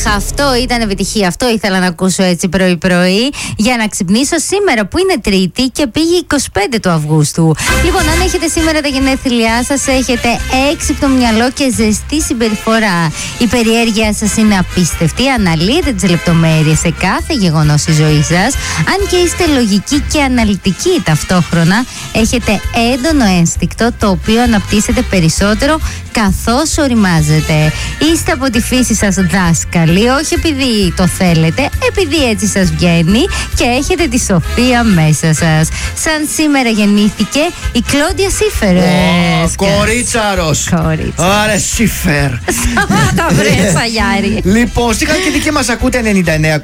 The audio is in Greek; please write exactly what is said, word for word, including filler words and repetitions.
Αχ, αυτό ήταν επιτυχία. Αυτό ήθελα να ακούσω έτσι πρωί-πρωί. Για να ξυπνήσω σήμερα που είναι Τρίτη και πήγε εικοστή πέμπτη του Αυγούστου. Λοιπόν, αν έχετε σήμερα τα γενέθλιά σας, έχετε έξυπνο μυαλό και ζεστή συμπεριφορά. Η περιέργεια σας είναι απίστευτη. Αναλύετε τις λεπτομέρειες σε κάθε γεγονός στη ζωή σας. Αν και είστε λογικοί και αναλυτικοί ταυτόχρονα, έχετε έντονο ένστικτο το οποίο αναπτύσσεται περισσότερο καθώς οριμάζετε. Είστε από τη φύση σας δάσκαλοι, όχι επειδή το θέλετε, επειδή έτσι σας βγαίνει και έχετε τη σοφία μέσα σας. Σαν σήμερα γεννήθηκε η Κλόντια Σίφερ. Κορίτσαρος. Άρα Σίφερ. Σταμάτα βρε Σαγιάρη. Λοιπόν, στη Χαλκιδική μας ακούτε ενενήντα εννέα